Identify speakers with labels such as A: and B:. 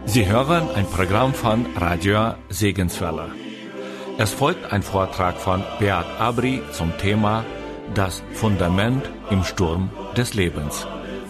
A: Sie hören ein Programm von Radio Segenswelle. Es folgt ein Vortrag von Beat Abri zum Thema Das Fundament im Sturm des Lebens.